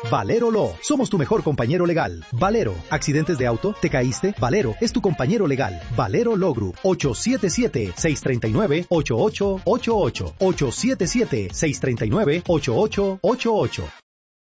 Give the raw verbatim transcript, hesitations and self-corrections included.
Valero Law. Somos tu mejor compañero legal. Valero. ¿Accidentes de auto? ¿Te caíste? Valero es tu compañero legal. Valero Law Group. ocho siete siete, seis tres nueve, ocho ocho ocho ocho. ocho siete siete, seis tres nueve, ocho ocho ocho ocho.